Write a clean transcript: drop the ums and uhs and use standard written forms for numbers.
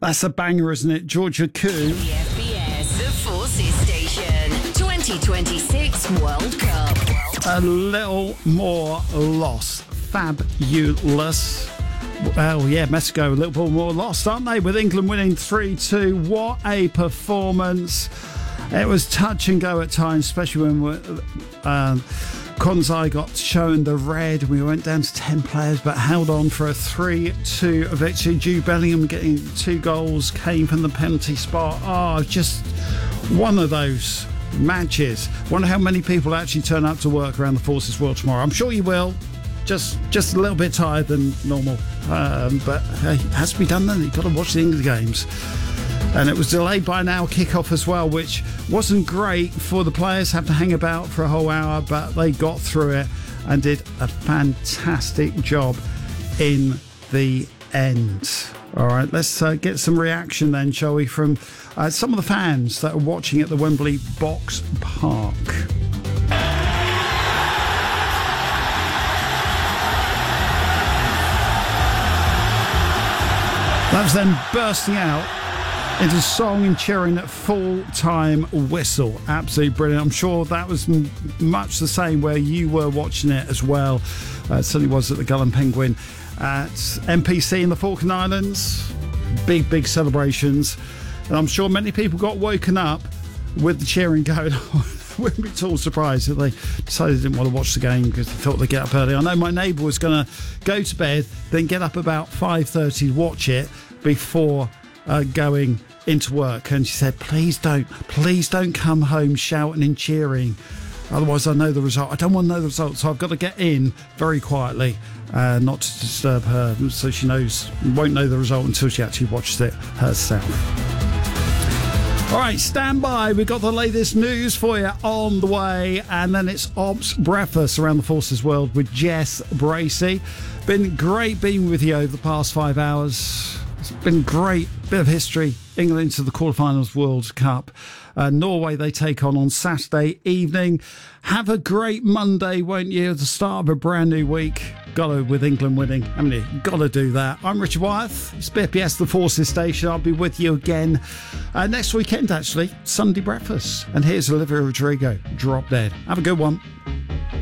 That's a banger, isn't it? Georgia Koo. The FBS, the Forces Station, 2026 World Cup. A little more lost. Fabulous. Well, yeah, Mexico a little bit more lost, aren't they? With England winning 3-2. What a performance. It was touch and go at times, especially when Konzai got shown the red. We went down to 10 players, but held on for a 3-2 victory. Jude Bellingham getting 2 goals, came from the penalty spot. Just one of those matches. Wonder how many people actually turn up to work around the Forces World tomorrow. I'm sure you will. Just a little bit tired than normal. But hey, it has to be done then. You've got to watch the England games. And it was delayed by an hour kickoff as well, which wasn't great for the players. Have to hang about for a whole hour, but they got through it and did a fantastic job in the end. All right, let's get some reaction then, shall we, from some of the fans that are watching at the Wembley Box Park. That was them bursting out into song and cheering at full-time whistle. Absolutely brilliant. I'm sure that was much the same where you were watching it as well. It certainly was at the Gull and Penguin at MPC in the Falkland Islands. Big celebrations. And I'm sure many people got woken up with the cheering going on. Wouldn't be at all surprised if they decided they didn't want to watch the game because they thought they'd get up early. I know my neighbour was going to go to bed, then get up about 5:30 to watch it before going into work, and she said, please don't come home shouting and cheering, otherwise I know the result. I don't want to know the result, so I've got to get in very quietly, not to disturb her, so she won't know the result until she actually watches it herself. All right, stand by. We've got the latest news for you on the way, and then it's Ops Breakfast around the Forces World with Jess Bracey. Been great being with you over the past 5 hours. It's been great. Bit of history. England into the quarterfinals World Cup. Norway they take on Saturday evening. Have a great Monday, won't you? At the start of a brand new week. Got to, with England winning, haven't you? Got to do that. I'm Richard Wyeth. It's BFBS, the Forces Station. I'll be with you again next weekend, actually. Sunday breakfast. And here's Olivia Rodrigo, Drop Dead. Have a good one.